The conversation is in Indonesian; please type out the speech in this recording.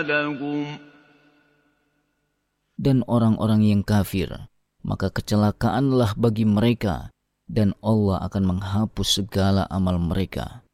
لهم Dan orang-orang yang kafir, maka kecelakaanlah bagi mereka, dan Allah akan menghapus segala amal mereka.